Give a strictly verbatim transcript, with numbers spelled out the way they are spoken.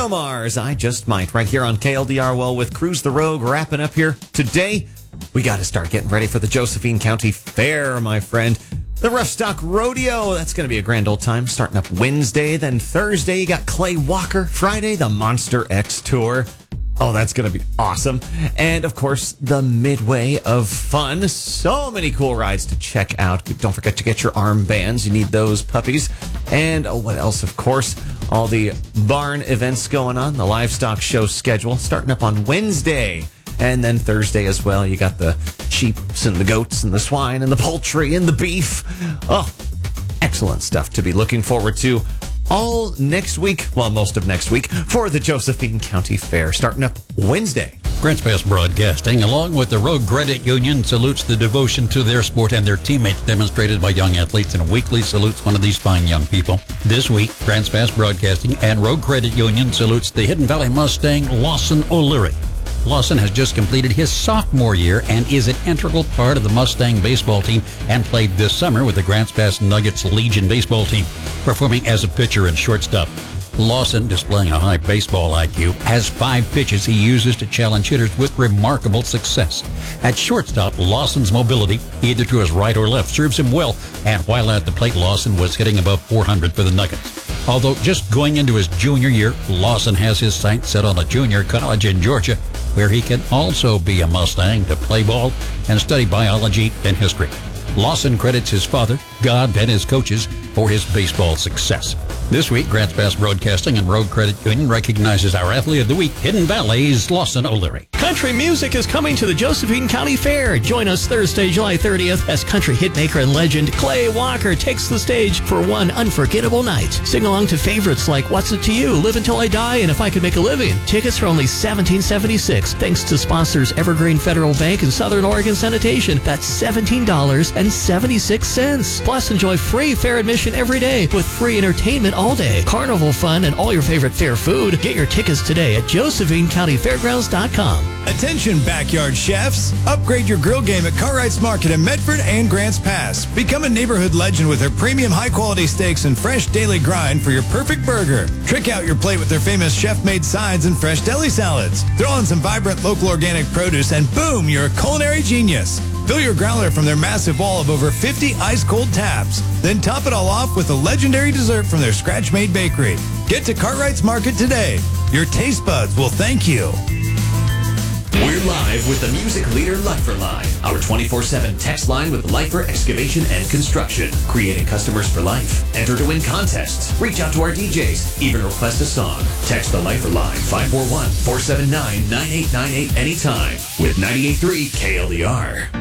Bruno Mars, I Just Might, right here on K L D R. Well, with Cruise the Rogue wrapping up here today, we got to start getting ready for the Josephine County Fair, my friend. The Rough Stock Rodeo, that's going to be a grand old time, starting up Wednesday. Then Thursday, you got Clay Walker. Friday, the Monster X Tour. Oh, that's going to be awesome. And, of course, the Midway of Fun. So many cool rides to check out. Don't forget to get your armbands. You need those puppies. And, oh, what else? Of course, all the barn events going on. The livestock show schedule starting up on Wednesday. And then Thursday as well, you got the sheep and the goats and the swine and the poultry and the beef. Oh, excellent stuff to be looking forward to all next week, well, most of next week, for the Josephine County Fair, starting up Wednesday. Grants Pass Broadcasting, along with the Rogue Credit Union, salutes the devotion to their sport and their teammates demonstrated by young athletes, and weekly salutes one of these fine young people. This week, Grants Pass Broadcasting and Rogue Credit Union salutes the Hidden Valley Mustang Lawson O'Leary. Lawson has just completed his sophomore year and is an integral part of the Mustang baseball team and played this summer with the Grants Pass Nuggets Legion baseball team, performing as a pitcher and shortstop. Lawson, displaying a high baseball I Q, has five pitches he uses to challenge hitters with remarkable success. At shortstop, Lawson's mobility, either to his right or left, serves him well, and while at the plate, Lawson was hitting above four hundred for the Nuggets. Although just going into his junior year, Lawson has his sights set on a junior college in Georgia, where he can also be a Mustang to play ball and study biology and history. Lawson credits his father, God, and his coaches for his baseball success. This week, Grants Pass Broadcasting and Rogue Credit Union recognizes our Athlete of the Week, Hidden Valley's Lawson O'Leary. Country music is coming to the Josephine County Fair. Join us Thursday, July thirtieth, as country hitmaker and legend Clay Walker takes the stage for one unforgettable night. Sing along to favorites like What's It to You, Live Until I Die, and If I Could Make a Living. Tickets are only seventeen seventy-six, thanks to sponsors Evergreen Federal Bank and Southern Oregon Sanitation. That's seventeen dollars and seventy-six cents. Plus, enjoy free fair admission every day with free entertainment all day, carnival fun, and all your favorite fair food. Get your tickets today at josephine county fairgrounds dot com. Attention backyard chefs! Upgrade your grill game at Cartwright's Market in Medford and Grants Pass. Become a neighborhood legend with their premium high-quality steaks and fresh daily grind for your perfect burger. Trick out your plate with their famous chef-made sides and fresh deli salads. Throw in some vibrant local organic produce and boom, you're a culinary genius. Fill your growler from their massive wall of over fifty ice-cold taps. Then top it all off with a legendary dessert from their scratch-made bakery. Get to Cartwright's Market today. Your taste buds will thank you. We're live with the music leader Lifer Line, our twenty-four seven text line with Lifer Excavation and Construction, creating customers for life. Enter to win contests. Reach out to our D Js. Even request a song. Text the Lifer Line five four one, four seven nine, nine eight nine eight anytime with ninety-eight point three K L D R.